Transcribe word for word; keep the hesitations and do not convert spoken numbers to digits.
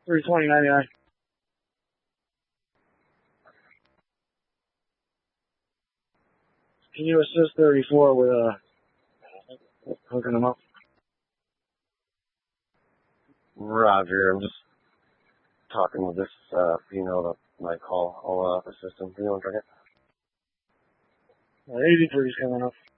three twenty ninety-nine. Can you assist thirty-four with uh, hooking them up? Roger, I'm just talking with this uh, female that might call. I'll uh, assist him. You want to check it? eighty-three is coming up.